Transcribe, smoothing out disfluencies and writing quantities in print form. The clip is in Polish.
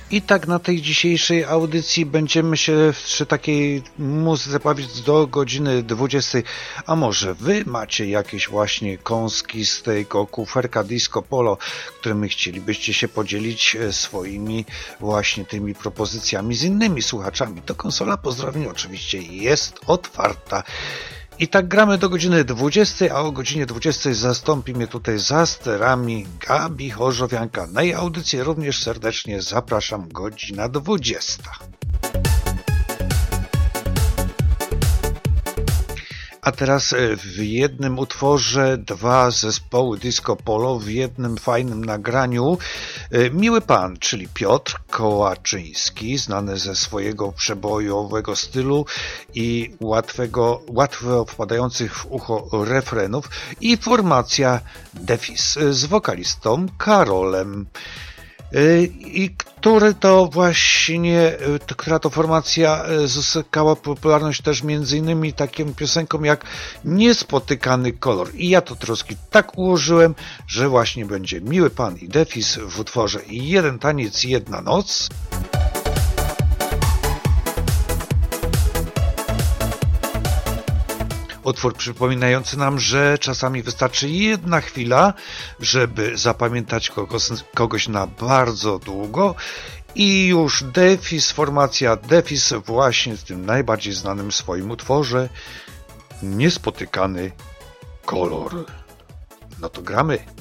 I tak na tej dzisiejszej audycji będziemy się przy takiej muzyce bawić do godziny 20. A może wy macie jakieś właśnie kąski z tego kuferka Disco Polo, którymi chcielibyście się podzielić swoimi właśnie tymi propozycjami z innymi słuchaczami? To konsola pozdrowień oczywiście jest otwarta. I tak gramy do godziny 20, a o godzinie 20 zastąpi mnie tutaj za sterami Gabi Chorzowianka. Na jej audycję również serdecznie zapraszam, godzina 20. A teraz w jednym utworze dwa zespoły Disco Polo w jednym fajnym nagraniu. Miły Pan, czyli Piotr Kołaczyński, znany ze swojego przebojowego stylu i łatwo wpadających w ucho refrenów, i formacja Defis z wokalistą Karolem. I która to formacja zyskała popularność też między innymi taką piosenką jak Niespotykany kolor. I ja to troszkę tak ułożyłem, że właśnie będzie Miły Pan i Defis w utworze Jeden taniec, jedna noc. Utwór przypominający nam, że czasami wystarczy jedna chwila, żeby zapamiętać kogoś na bardzo długo. I już Defis, formacja Defis właśnie w tym najbardziej znanym swoim utworze Niespotykany kolor. No to gramy.